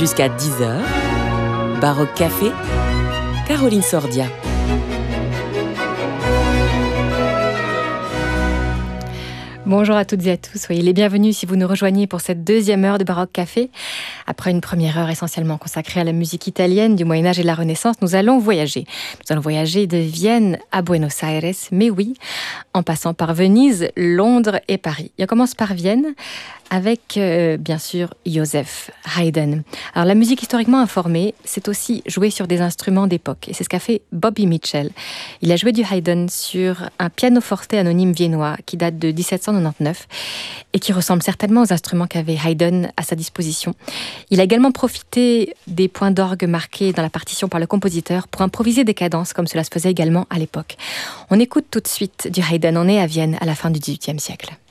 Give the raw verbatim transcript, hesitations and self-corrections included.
Jusqu'à dix heures, Baroque Café, Caroline Sordia. Bonjour à toutes et à tous, soyez les bienvenus si vous nous rejoignez pour cette deuxième heure de Baroque Café. Après une première heure essentiellement consacrée à la musique italienne du Moyen-Âge et de la Renaissance, nous allons voyager. Nous allons voyager de Vienne à Buenos Aires, mais oui, en passant par Venise, Londres et Paris. Et on commence par Vienne avec, euh, bien sûr, Joseph Haydn. Alors, la musique historiquement informée, c'est aussi jouer sur des instruments d'époque. Et c'est ce qu'a fait Bobby Mitchell. Il a joué du Haydn sur un pianoforte anonyme viennois qui date de dix-sept cent quatre-vingt-dix-neuf et qui ressemble certainement aux instruments qu'avait Haydn à sa disposition. Il a également profité des points d'orgue marqués dans la partition par le compositeur pour improviser des cadences comme cela se faisait également à l'époque. On écoute tout de suite du Haydn. On est à Vienne à la fin du dix-huitième siècle.